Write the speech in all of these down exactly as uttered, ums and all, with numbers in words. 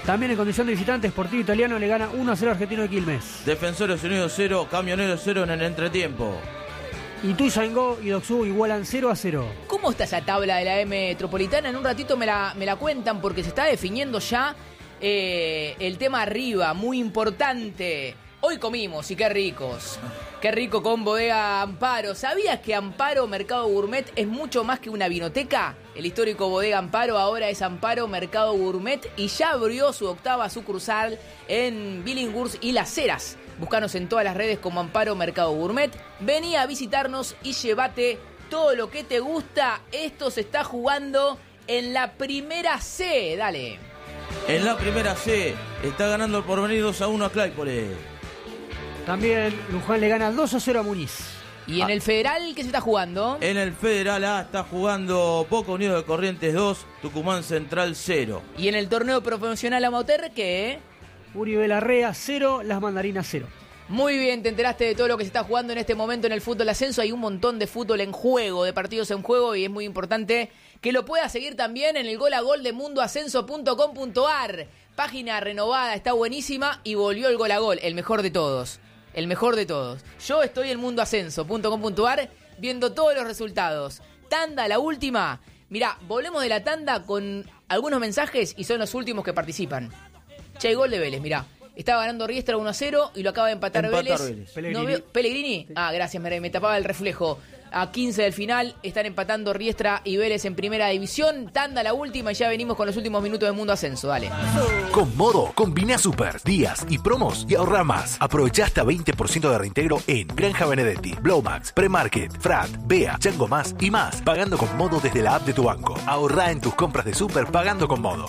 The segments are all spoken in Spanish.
También en condición de visitante, Sportivo Italiano le gana uno a cero a Argentino de Quilmes. Defensores Unidos cero, Camioneros cero en el entretiempo. Ituzaingó y Doxú igualan cero a cero. ¿Cómo está esa tabla de la M Metropolitana? En un ratito me la, me la cuentan porque se está definiendo ya eh, el tema arriba, muy importante. Hoy comimos y qué ricos. Qué rico con Bodega Amparo. ¿Sabías que Amparo Mercado Gourmet es mucho más que una vinoteca? El histórico Bodega Amparo ahora es Amparo Mercado Gourmet y ya abrió su octava sucursal en Billinghurst y Las Heras. Búscanos en todas las redes como Amparo Mercado Gourmet. Vení a visitarnos y llévate todo lo que te gusta. Esto se está jugando en la primera C. Dale. En la primera C está ganando el Porvenir dos a uno a Claypole. También Luján le gana dos a cero a Muniz. ¿Y en el Federal qué se está jugando? En el Federal A está jugando Boca Unido de Corrientes dos, Tucumán Central cero. ¿Y en el torneo profesional amateur qué? Uribe Larrea cero, Las Mandarinas cero. Muy bien, te enteraste de todo lo que se está jugando en este momento en el fútbol ascenso. Hay un montón de fútbol en juego, de partidos en juego, y es muy importante que lo puedas seguir también en el gol a gol de mundo ascenso punto com punto ar. Página renovada, está buenísima y volvió el gol a gol, el mejor de todos. El mejor de todos. Yo estoy en mundo ascenso punto com punto ar viendo todos los resultados. Tanda, la última. Mirá, volvemos de la tanda con algunos mensajes y son los últimos que participan. Che, hay gol de Vélez, mirá. Estaba ganando Riestra uno a cero y lo acaba de empatar, Empatar Vélez. Vélez. Pellegrini. ¿No veo? ¿Pellegrini? Ah, gracias, me, me tapaba el reflejo. A quince del final están empatando Riestra y Vélez en primera división. Tanda la última y ya venimos con los últimos minutos de Mundo Ascenso. Dale. Con Modo, combina super, días y promos y ahorra más. Aprovecha hasta veinte por ciento de reintegro en Granja Benedetti, Blowmax, Premarket, Frat, Bea, Chango Más y más. Pagando con Modo desde la app de tu banco. Ahorra en tus compras de super pagando con Modo.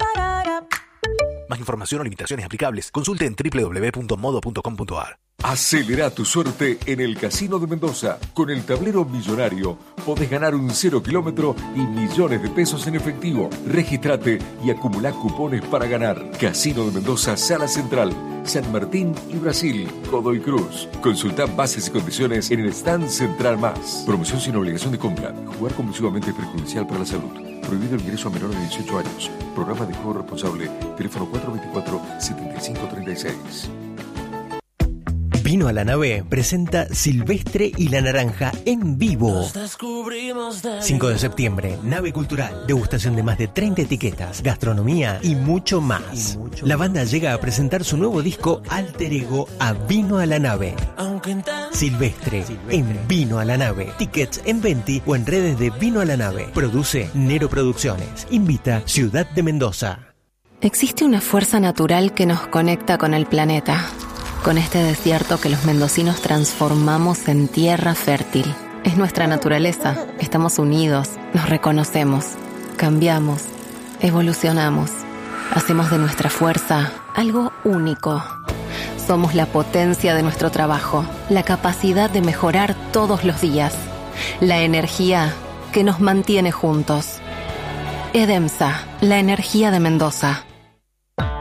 Más información o limitaciones aplicables, consulte en doble u doble u doble u punto modo punto com punto ar. Acelera tu suerte en el Casino de Mendoza. Con el tablero millonario podés ganar un cero kilómetro y millones de pesos en efectivo. Regístrate y acumulá cupones para ganar. Casino de Mendoza, Sala Central, San Martín y Brasil, Godoy Cruz. Consulta bases y condiciones en el stand Central Más. Promoción sin obligación de compra. Jugar compulsivamente es perjudicial para la salud. Prohibido el ingreso a menores de dieciocho años. Programa de juego responsable. Teléfono cuatro dos cuatro, siete cinco tres seis. Vino a la Nave presenta Silvestre y la Naranja en vivo. cinco de septiembre, Nave Cultural. Degustación de más de treinta etiquetas, gastronomía y mucho más. Y mucho la banda más. Llega a presentar su nuevo disco Alter Ego a Vino a la Nave. Silvestre, Silvestre en Vino a la Nave. Tickets en Venti o en redes de Vino a la Nave. Produce Nero Producciones. Invita Ciudad de Mendoza. Existe una fuerza natural que nos conecta con el planeta. Con este desierto que los mendocinos transformamos en tierra fértil. Es nuestra naturaleza. Estamos unidos, nos reconocemos, cambiamos, evolucionamos. Hacemos de nuestra fuerza algo único. Somos la potencia de nuestro trabajo, la capacidad de mejorar todos los días, la energía que nos mantiene juntos. EDEMSA, la energía de Mendoza.